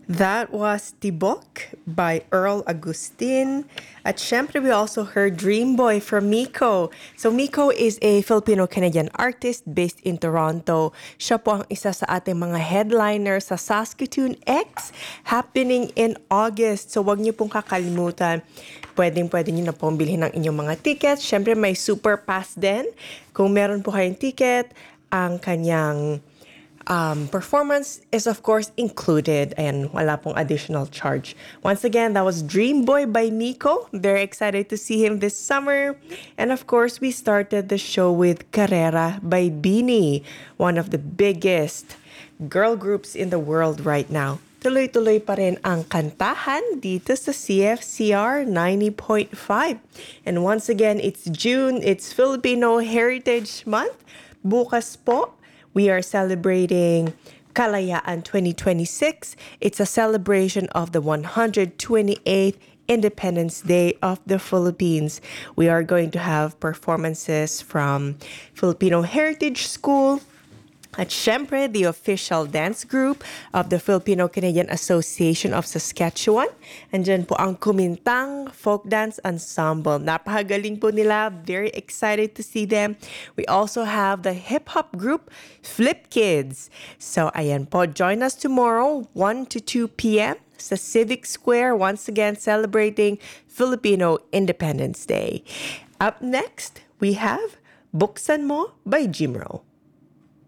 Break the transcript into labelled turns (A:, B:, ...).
A: That was Tibok by Earl Agustin. At syempre, we also heard Dream Boy from Miko. So Miko is a Filipino-Canadian artist based in Toronto. Siya po ang isa sa ating mga headliner sa Saskatoon X happening in August. So wag niyo pong kakalimutan. Pwede niyo na pong bilhin ang inyong mga tickets. Syempre, may super pass din. Kung meron po kayong ticket, ang kanyang performance is of course included and wala pong additional charge. Once again, that was Dream Boy by Miko. Very excited to see him this summer. And of course, we started the show with Carrera by Beanie, one of the biggest girl groups in the world right now. Tuloy-tuloy pa rin ang kantahan dito sa CFCR 90.5. And once again, it's June, it's Filipino Heritage Month. Bukas po, we are celebrating Kalayaan 2026. It's a celebration of the 128th Independence Day of the Philippines. We are going to have performances from Filipino Heritage School, at syempre, the official dance group of the Filipino-Canadian Association of Saskatchewan. Andyan po ang Kumintang Folk Dance Ensemble. Napakagaling po nila. Very excited to see them. We also have the hip-hop group Flip Kids. So ayan po, join us tomorrow 1 to 2 p.m. sa Civic Square, once again celebrating Filipino Independence Day. Up next, we have Buksan Mo by Jimro.